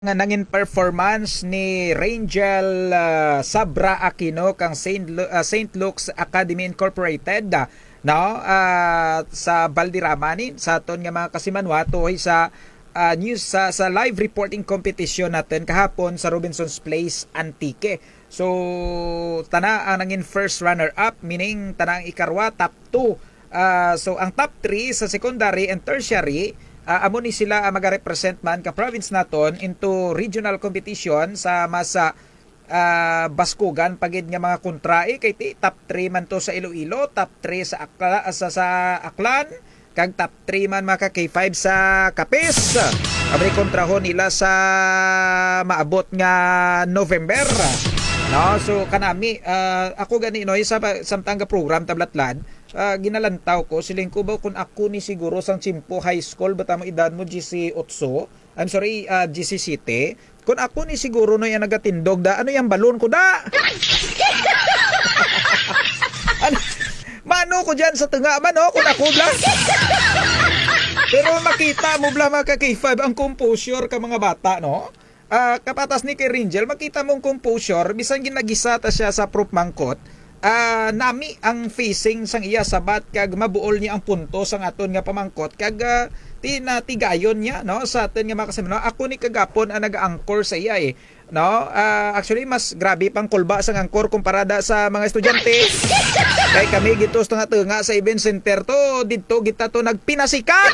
Nga nangin performance ni Rangel Sabra Aquino kang St. Luke's Academy Incorporated sa Valderrama ni sa aton nga mga kasimanwa tuhoy sa news sa live reporting competition natin kahapon sa Robinson's Place Antique. So tana ang nangin first runner up, meaning tana ang ikarwa top 2. So ang top 3 sa secondary and tertiary amo ni sila mag-represent man ka province naton into regional competition sa masa Baskugan pagid nga mga kontrae kay top 3 man to sa Iloilo, top 3 sa Aklan, kag top 3 man maka K5 sa Capiz. Abri kontrahon nila sa maabot nga November. No, so kanami ako gani no sa samtang program tablatlan. Ginalantaw ko siling ko ba kung ako ni siguro sang Chimpo High School bata mo edad mo GC 8 GC City kung ako ni siguro no yan nagatindog da ano yung balon ko da mano ko dyan sa tunga mano kung ako bla pero makita mo bla mga K5 ang composure ka mga bata no. Kapatas ni kay Rangel makita mong composure bisan ginagisa ta siya sa proof mangkot. Nami ang facing sang iya sabat kag mabuol niya ang punto sang aton nga pamangkot kag tinatigayon niya no sa aton nga makasamino ako ni kagapon ang nag-anchor sa iya no actually mas grabe pang kulba sang angkor kumparada sa mga estudyante kay kami gitos nga tunga sa event center to didto kita to nagpinasikat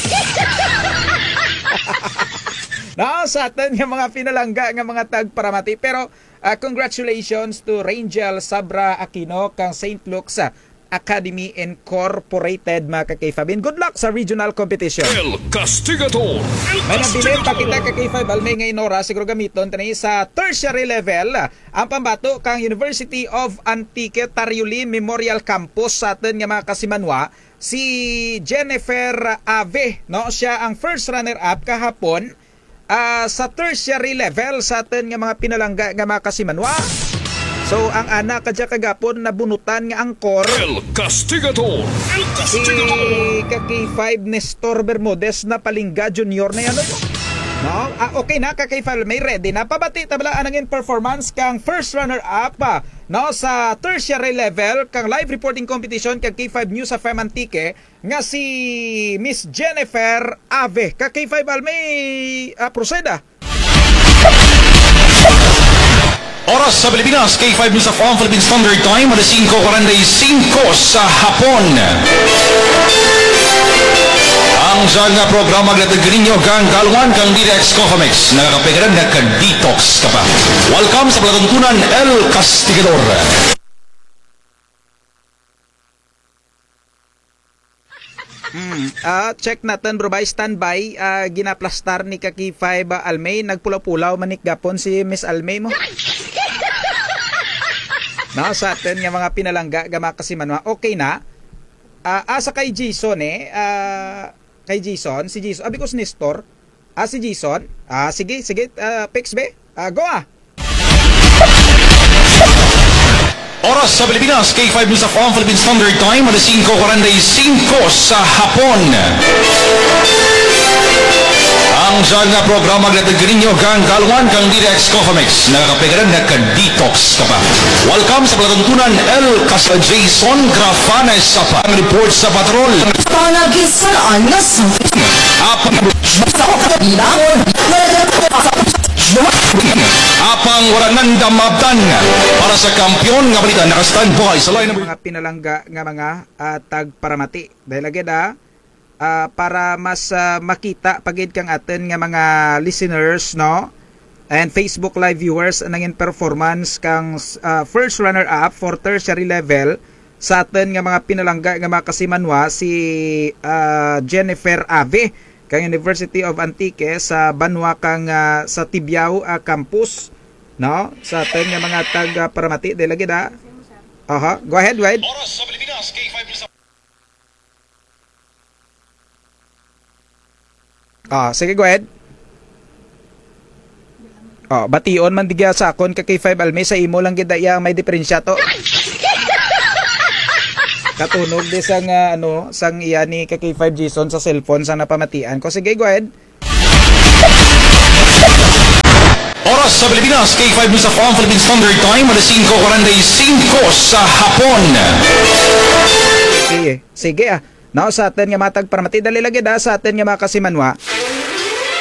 no sa aton nga mga pinalangga nga mga tagparamati pero congratulations to Rangel Sabra Aquino kang St. Luke's Academy Incorporated mga ka-K5. Good luck sa regional competition. El Castigador. May nabilin pa kita ka-K5 almay ngayon oras siguro gamiton tanay sa tertiary level ang pambato kang University of Antique Tariuli Memorial Campus sa atin nga mga kasimanwa si Jennifer Ave no siya ang first runner up kahapon sa tertiary level sa atin nga mga pinalangga nga mga kasimanwa. So ang anak kadya kagapon nabunutan nga angkor El Castigador. si K5 Nestor Bermudez na Palingga Junior na yan no? Okay na K5 may ready na pabati tabla anangin performance kang first runner up no sa tertiary level kang live reporting competition kang K5 News FM Antique nga si Miss Jennifer Ave ka K5 almay proseda. Oras sa Pilipinas, K5 News of Philippine Standard Time, alas 5:45 sa hapon. Ang nga programa gatag ninyo kang kalwan kang DDX Cocomex nakakapigaran na ka-detox ka pa. Welcome sa palatuntunan El Castigador. Check natin bro by standby ginaplastar ni K5 Almay nagpulaw-pulaw manik gapon si Miss Almay mo. No, sa atin nga mga pinalangga gama kasi manwa okay na. Sa kay Jason kay Jason si Jason abi ko si Nestor. Si Jason. Sige Pix be. Go Oras sa Pilipinas, K5 News of Philippine Standard Time, alas 5:45 sa hapon. Ang nga programa gatag ninyo kang kalwan kang DDX Cocomex nakakapigaran na ka-detox ka pa. Welcome sa palatuntunan El Casa Jason Grafanes sa report sa patrol. Panagisaan na sa apang waranan damabtan para sa kampyon nga balita naka-stand by sa line number mga pinalangga nga mga tagparamati dahil agad para mas makita pagid kang atin nga mga listeners no and Facebook live viewers nangin performance kang first runner up for tertiary level sa atin nga mga pinalangga nga mga kasimanwa si Jennifer Ave kang University of Antique sa Banwa kang sa Tibiao campus no sa atin nga mga tagparamati dahil agad go ahead Wade. Oras sa Pilipinas, K5 sige go ahead. Bation man digya sa akon ka K5 Almay sa imo lang gid iya may diferensya to. Katunog di sang sang iya ni K5 Jason sa cellphone sa napamatian ko. Sige go ahead. oras sa Pilipinas, K5 News of All Philippine Standard Time, alas 5:45 sa hapon. Sige, sige. Now sa atin nga matag para matidali lagi sa atin nga mga kasimanwa.